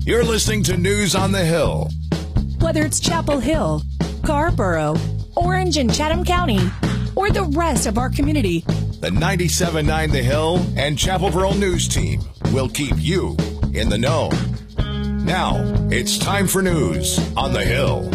You're listening to News on the Hill. Whether it's Chapel Hill, Carrboro, Orange and Chatham County, or the rest of our community, The 97.9 The Hill and Chapelboro News Team will keep you in the know. Now, it's time for News on the Hill.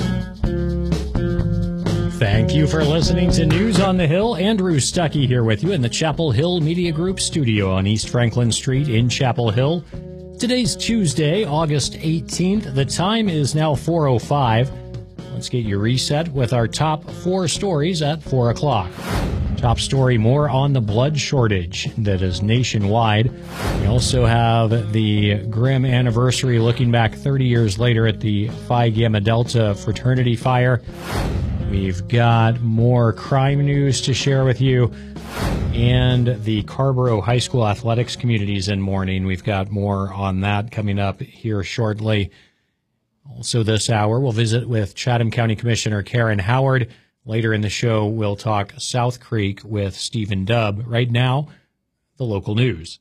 Thank you for listening to News on the Hill. Andrew Stuckey here with you in the Chapel Hill Media Group studio on East Franklin Street in Chapel Hill. Today's Tuesday, August 18th. The time is now 4:05. Let's get you reset with our top four stories at 4 o'clock. Top story, more on the blood shortage that is nationwide. We also have the grim anniversary looking back 30 years later at the Phi Gamma Delta fraternity fire. We've got more crime news to share with you. And the Carrboro High School athletics community is in mourning. We've got more on that coming up here shortly. Also this hour, we'll visit with Chatham County Commissioner Karen Howard. Later in the show, we'll talk South Creek with Stephen Dubb. Right now, the local news.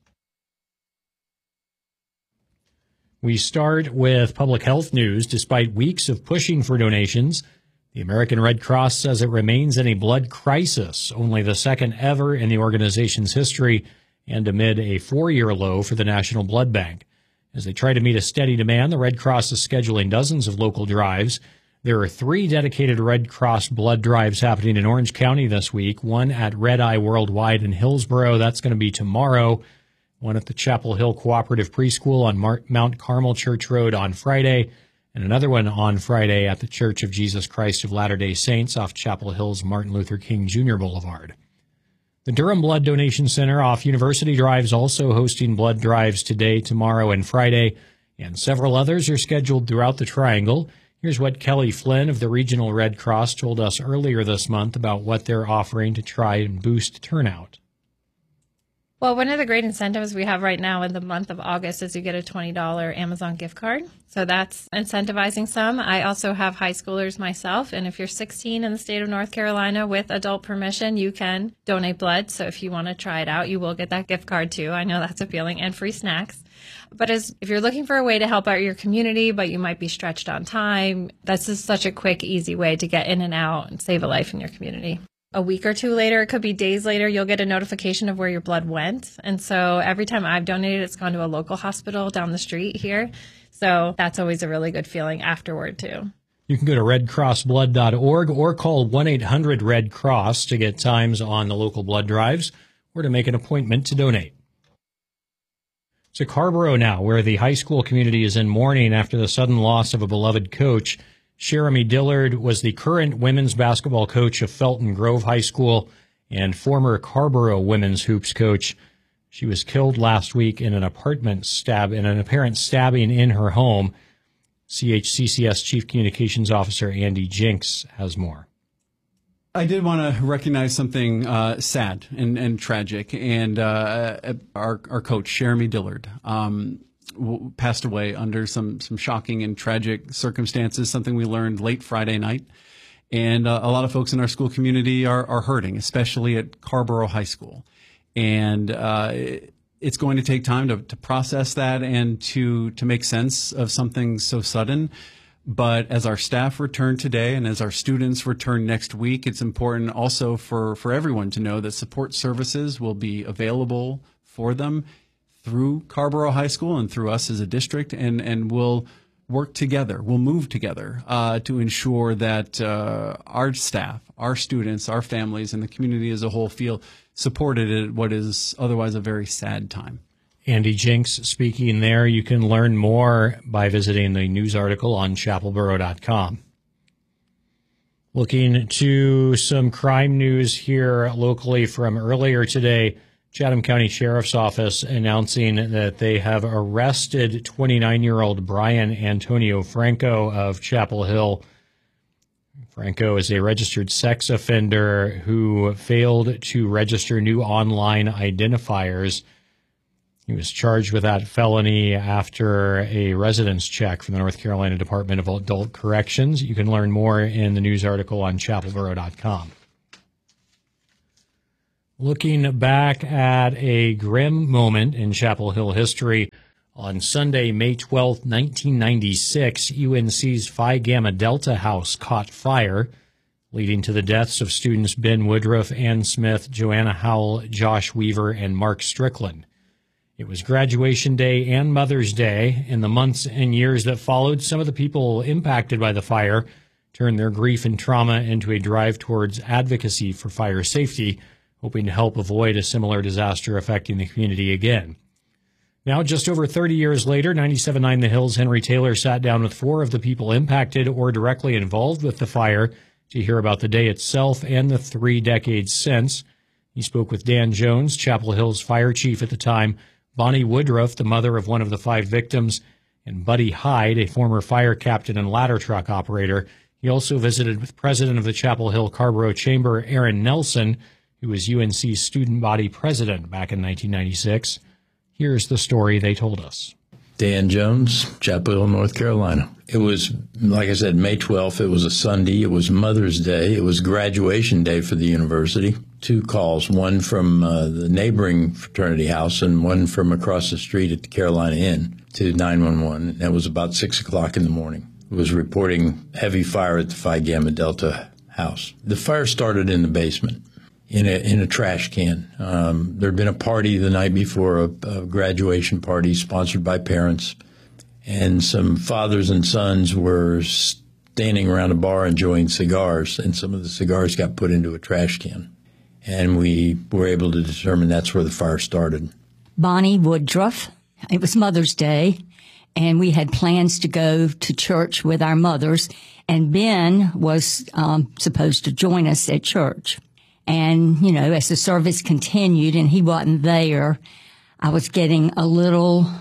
We start with public health news. Despite weeks of pushing for donations, the American Red Cross says it remains in a blood crisis, only the second ever in the organization's history, and amid a 4-year low for the National Blood Bank. As they try to meet a steady demand, the Red Cross is scheduling dozens of local drives. There are 3 dedicated Red Cross blood drives happening in Orange County this week, one at Red Eye Worldwide in Hillsboro. That's going to be tomorrow. One at the Chapel Hill Cooperative Preschool on Mount Carmel Church Road on Friday, and another one on Friday at the Church of Jesus Christ of Latter-day Saints off Chapel Hill's Martin Luther King Jr. Boulevard. The Durham Blood Donation Center off University Drive is also hosting blood drives today, tomorrow, and Friday, and several others are scheduled throughout the Triangle. Here's what Kelly Flynn of the Regional Red Cross told us earlier this month about what they're offering to try and boost turnout. Well, one of the great incentives we have right now in the month of August is you get a $20 Amazon gift card. So that's incentivizing some. I also have high schoolers myself, and if you're 16 in the state of North Carolina with adult permission, you can donate blood. So if you want to try it out, you will get that gift card too. I know that's appealing, and free snacks. But if you're looking for a way to help out your community, but you might be stretched on time, that's just such a quick, easy way to get in and out and save a life in your community. A week or two later, it could be days later, you'll get a notification of where your blood went. And so every time I've donated, it's gone to a local hospital down the street here. So that's always a really good feeling afterward, too. You can go to redcrossblood.org or call 1-800-RED-CROSS to get times on the local blood drives or to make an appointment to donate. To Carrboro now, where the high school community is in mourning after the sudden loss of a beloved coach. Jeremy Dillard was the current women's basketball coach of Felton Grove High School and former Carrboro women's hoops coach. She was killed last week in an apparent stabbing in her home. CHCCS Chief Communications Officer Andy Jinks has more. I did want to recognize something sad and tragic, and our coach, Jeremy Dillard, passed away under some shocking and tragic circumstances, something we learned late Friday night. And a lot of folks in our school community are hurting, especially at Carrboro High School. And it's going to take time to process that and to make sense of something so sudden. But as our staff return today and as our students return next week, it's important also for everyone to know that support services will be available for them through Carrboro High School and through us as a district, and we'll work together. We'll move together to ensure that our staff, our students, our families, and the community as a whole feel supported at what is otherwise a very sad time. Andy Jinks speaking there. You can learn more by visiting the news article on chapelboro.com. Looking to some crime news here locally from earlier today. Chatham County Sheriff's Office announcing that they have arrested 29-year-old Brian Antonio Franco of Chapel Hill. Franco is a registered sex offender who failed to register new online identifiers. He was charged with that felony after a residence check from the North Carolina Department of Adult Corrections. You can learn more in the news article on chapelboro.com. Looking back at a grim moment in Chapel Hill history, On Sunday, May 12, 1996, UNC's Phi Gamma Delta house caught fire, leading to the deaths of students Ben Woodruff, Ann Smith, Joanna Howell, Josh Weaver, and Mark Strickland. It was graduation day and Mother's Day. In the months and years that followed, some of the people impacted by the fire turned their grief and trauma into a drive towards advocacy for fire safety, hoping to help avoid a similar disaster affecting the community again. Now, just over 30 years later, 97.9 The Hill's Henry Taylor sat down with 4 of the people impacted or directly involved with the fire to hear about the day itself and the 3 decades since. He spoke with Dan Jones, Chapel Hill's fire chief at the time, Bonnie Woodruff, the mother of one of the 5 victims, and Buddy Hyde, a former fire captain and ladder truck operator. He also visited with president of the Chapel Hill Carrboro Chamber, Aaron Nelson, who was UNC's student body president back in 1996. Here's the story they told us. Dan Jones, Chapel Hill, North Carolina. It was, like I said, May 12th. It was a Sunday. It was Mother's Day. It was graduation day for the university. 2 calls, one from the neighboring fraternity house and one from across the street at the Carolina Inn to 911. That was about 6 o'clock in the morning. It was reporting heavy fire at the Phi Gamma Delta house. The fire started in the basement. In a trash can. There'd been a party the night before, a graduation party sponsored by parents, and some fathers and sons were standing around a bar enjoying cigars, and some of the cigars got put into a trash can. And we were able to determine that's where the fire started. Bonnie Woodruff. It was Mother's Day, and we had plans to go to church with our mothers, and Ben was supposed to join us at church. And, you know, as the service continued and he wasn't there, I was getting a little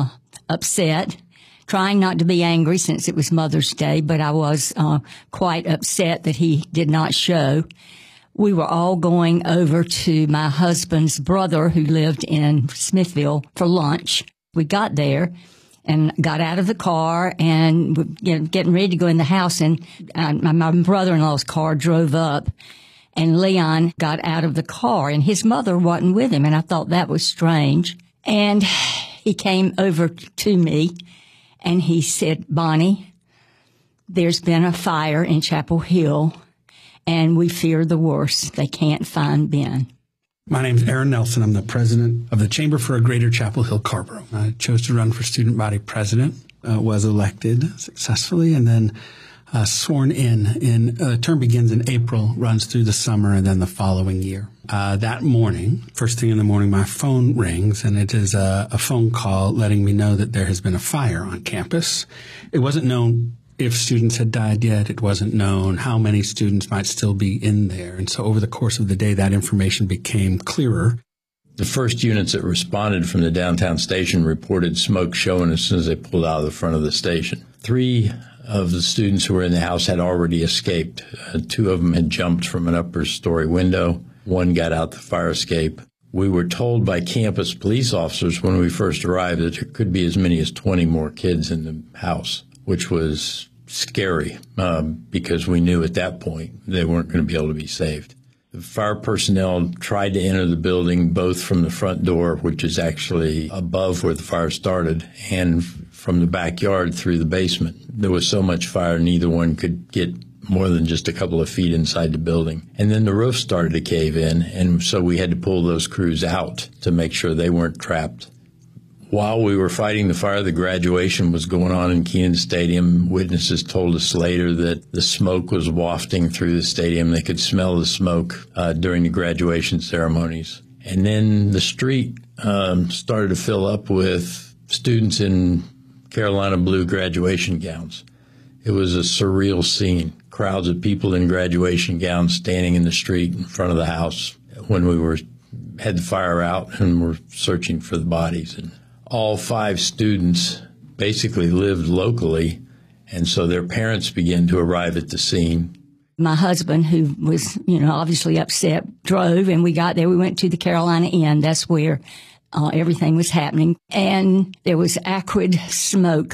upset, trying not to be angry since it was Mother's Day, but I was quite upset that he did not show. We were all going over to my husband's brother who lived in Smithville for lunch. We got there and got out of the car and getting ready to go in the house, and my brother-in-law's car drove up. And Leon got out of the car, and his mother wasn't with him, and I thought that was strange. And he came over to me, and he said, Bonnie, there's been a fire in Chapel Hill, and we fear the worst. They can't find Ben. My name's Aaron Nelson. I'm the president of the Chamber for a Greater Chapel Hill Carrboro. I chose to run for student body president, was elected successfully, and then sworn in term begins in April, runs through the summer, and then the following year. That morning, first thing in the morning, my phone rings, and it is a phone call letting me know that there has been a fire on campus. It wasn't known if students had died yet. It wasn't known how many students might still be in there. And so over the course of the day, that information became clearer. The first units that responded from the downtown station reported smoke showing as soon as they pulled out of the front of the station. 3 of the students who were in the house had already escaped. 2 of them had jumped from an upper story window. 1 got out the fire escape. We were told by campus police officers when we first arrived that there could be as many as 20 more kids in the house, which was scary because we knew at that point they weren't going to be able to be saved. The fire personnel tried to enter the building both from the front door, which is actually above where the fire started, and from the backyard through the basement. There was so much fire, neither one could get more than just a couple of feet inside the building. And then the roof started to cave in, and so we had to pull those crews out to make sure they weren't trapped. While we were fighting the fire, the graduation was going on in Kenan Stadium. Witnesses told us later that the smoke was wafting through the stadium. They could smell the smoke during the graduation ceremonies. And then the street started to fill up with students in Carolina blue graduation gowns. It was a surreal scene. Crowds of people in graduation gowns standing in the street in front of the house when we had the fire out and were searching for the bodies. And all 5 students basically lived locally, and so their parents began to arrive at the scene. My husband, who was, obviously upset, drove, and we got there. We went to the Carolina Inn. That's where everything was happening. And there was acrid smoke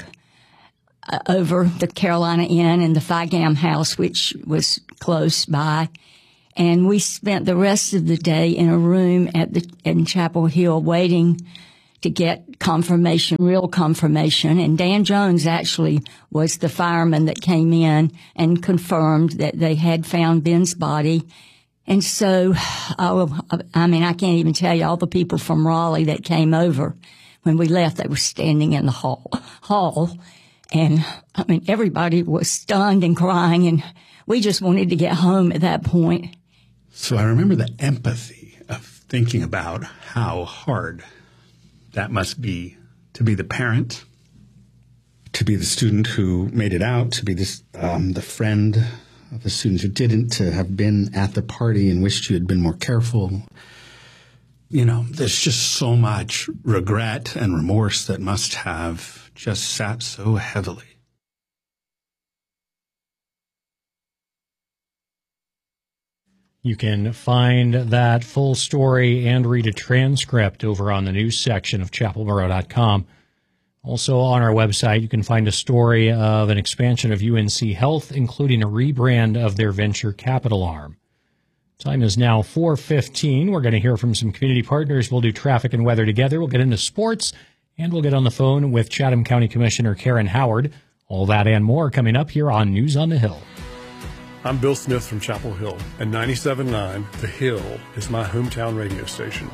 over the Carolina Inn and the Phi Gamma house, which was close by. And we spent the rest of the day in a room in Chapel Hill waiting to get confirmation, real confirmation. And Dan Jones actually was the fireman that came in and confirmed that they had found Ben's body. And so, I can't even tell you all the people from Raleigh that came over. When we left, they were standing in the hall. And everybody was stunned and crying, and we just wanted to get home at that point. So I remember the empathy of thinking about how hard that must be to be the parent, to be the student who made it out, to be the friend of the students who didn't, to have been at the party and wished you had been more careful. There's just so much regret and remorse that must have just sat so heavily. You can find that full story and read a transcript over on the news section of chapelboro.com. Also on our website, you can find a story of an expansion of UNC Health, including a rebrand of their venture capital arm. Time is now 4:15. We're going to hear from some community partners. We'll do traffic and weather together. We'll get into sports, and we'll get on the phone with Chatham County Commissioner Karen Howard. All that and more coming up here on News on the Hill. I'm Bill Smith from Chapel Hill, and 97.9 The Hill is my hometown radio station.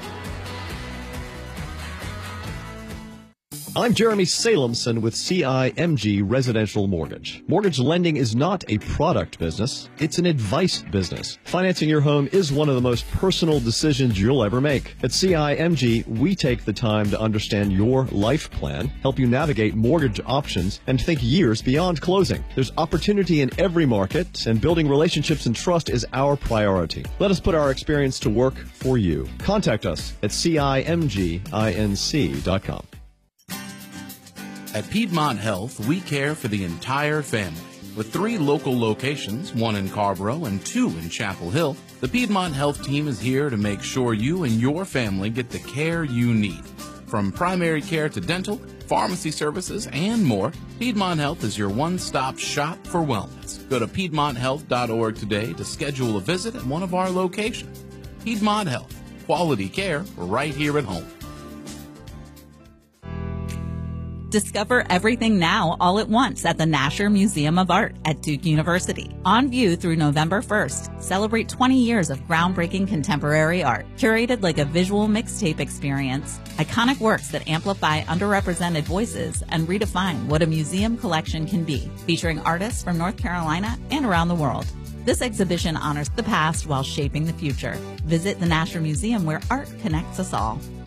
I'm Jeremy Salemson with CIMG Residential Mortgage. Mortgage lending is not a product business, it's an advice business. Financing your home is one of the most personal decisions you'll ever make. At CIMG, we take the time to understand your life plan, help you navigate mortgage options, and think years beyond closing. There's opportunity in every market, and building relationships and trust is our priority. Let us put our experience to work for you. Contact us at CIMGINC.com. At Piedmont Health, we care for the entire family. With 3 local locations, 1 in Carrboro and 2 in Chapel Hill, the Piedmont Health team is here to make sure you and your family get the care you need. From primary care to dental, pharmacy services, and more, Piedmont Health is your one-stop shop for wellness. Go to PiedmontHealth.org today to schedule a visit at one of our locations. Piedmont Health, quality care right here at home. Discover everything now all at once at the Nasher Museum of Art at Duke University. On view through November 1st, celebrate 20 years of groundbreaking contemporary art. Curated like a visual mixtape experience, iconic works that amplify underrepresented voices and redefine what a museum collection can be, featuring artists from North Carolina and around the world. This exhibition honors the past while shaping the future. Visit the Nasher Museum where art connects us all.